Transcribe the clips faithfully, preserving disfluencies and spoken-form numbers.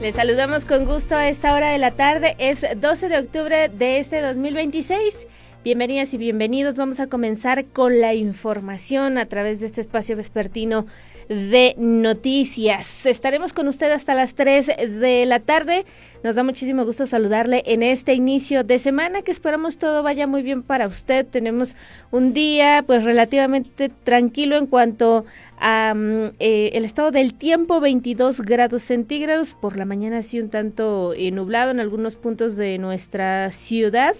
Les saludamos con gusto a esta hora de la tarde. Es doce de octubre de este dos mil veintiséis. Bienvenidas y bienvenidos. Vamos a comenzar con la información a través de este espacio vespertino de noticias. Estaremos con usted hasta las tres de la tarde. Nos da muchísimo gusto saludarle en este inicio de semana, que esperamos todo vaya muy bien para usted. Tenemos un día pues relativamente tranquilo en cuanto a um, eh, el estado del tiempo, veintidós grados centígrados. Por la mañana sí un tanto eh, nublado en algunos puntos de nuestra ciudad.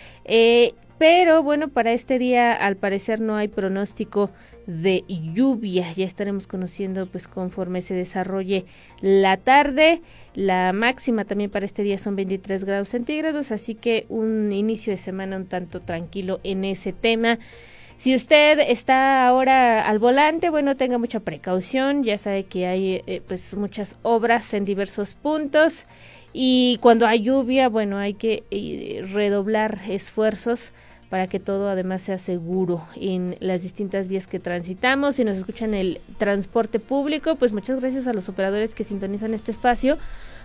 Eh, Pero bueno, para este día al parecer no hay pronóstico de lluvia. Ya estaremos conociendo pues conforme se desarrolle la tarde. La máxima también para este día son veintitrés grados centígrados, así que un inicio de semana un tanto tranquilo en ese tema. Si usted está ahora al volante, bueno, tenga mucha precaución. Ya sabe que hay eh, pues muchas obras en diversos puntos. Y cuando hay lluvia, bueno, hay que eh, redoblar esfuerzos para que todo además sea seguro en las distintas vías que transitamos. Si nos escuchan el transporte público, pues muchas gracias a los operadores que sintonizan este espacio,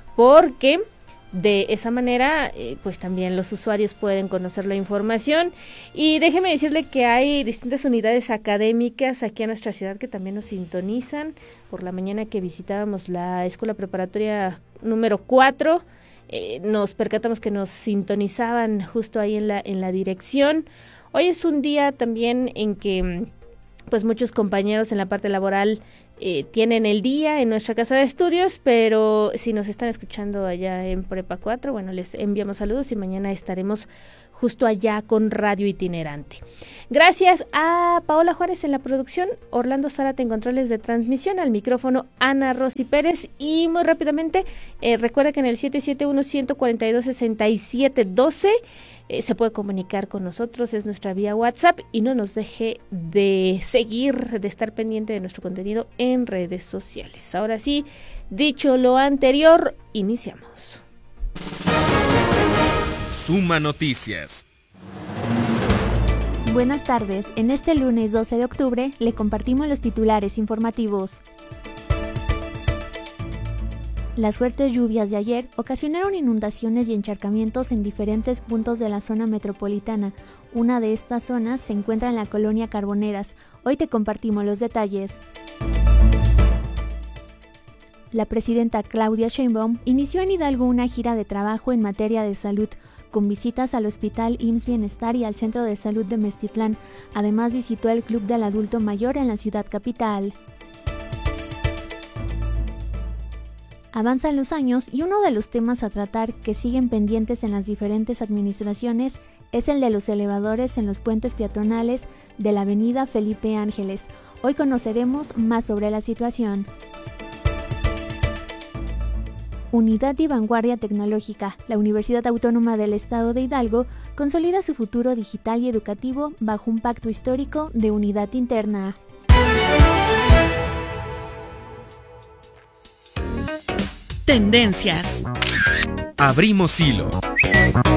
porque de esa manera eh, pues también los usuarios pueden conocer la información. Y déjeme decirle que hay distintas unidades académicas aquí en nuestra ciudad que también nos sintonizan. Por la mañana que visitábamos la escuela preparatoria número cuatro, eh, nos percatamos que nos sintonizaban justo ahí en la, en la dirección. Hoy es un día también en que pues muchos compañeros en la parte laboral eh, tienen el día en nuestra casa de estudios, pero si nos están escuchando allá en Prepa cuatro, bueno, les enviamos saludos y mañana estaremos justo allá con Radio Itinerante. Gracias a Paola Juárez en la producción, Orlando Zárate en controles de transmisión, al micrófono Ana Rosy Pérez. Y muy rápidamente, eh, recuerda que en el siete siete uno, uno cuatro dos, seis siete uno dos eh, se puede comunicar con nosotros, es nuestra vía WhatsApp, y no nos deje de seguir, de estar pendiente de nuestro contenido en redes sociales. Ahora sí, dicho lo anterior, iniciamos. Suma Noticias. Buenas tardes, en este lunes doce de octubre le compartimos los titulares informativos. Las fuertes lluvias de ayer ocasionaron inundaciones y encharcamientos en diferentes puntos de la zona metropolitana. Una de estas zonas se encuentra en la colonia Carboneras. Hoy te compartimos los detalles. La presidenta Claudia Sheinbaum inició en Hidalgo una gira de trabajo en materia de salud, con visitas al Hospital I M S S Bienestar y al Centro de Salud de Meztitlán. Además visitó el Club del Adulto Mayor en la ciudad capital. Avanzan los años y uno de los temas a tratar que siguen pendientes en las diferentes administraciones es el de los elevadores en los puentes peatonales de la avenida Felipe Ángeles. Hoy conoceremos más sobre la situación. Unidad y vanguardia tecnológica. La Universidad Autónoma del Estado de Hidalgo consolida su futuro digital y educativo bajo un pacto histórico de unidad interna. Tendencias. Abrimos hilo.